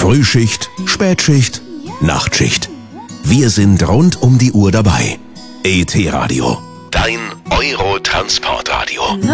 Frühschicht, Spätschicht, Nachtschicht. Wir sind rund um die Uhr dabei. ET Radio, dein Eurotransportradio.